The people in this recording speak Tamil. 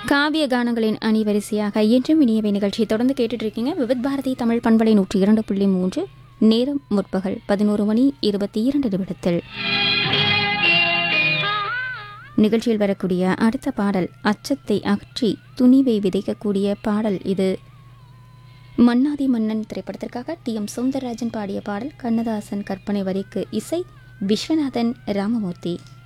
காவிய கானங்களின் அணிவரிசையாக என்றும் இனியவை நிகழ்ச்சி தொடர்ந்து கேட்டுட்டு இருக்கீங்க. விவித் பாரதி தமிழ் பண்பலை 102.3. நேரம் முற்பகல் 11:22. நிகழ்ச்சியில் வரக்கூடிய அடுத்த பாடல் அச்சத்தை அகற்றி துணிவை விதைக்கக்கூடிய பாடல். இது மன்னாதி மன்னன் திரைப்படத்திற்காக டி.எம். சௌந்தரராஜன் பாடிய பாடல். கண்ணதாசன் கற்பனை வரிக்கு இசை விஸ்வநாதன் ராமமூர்த்தி.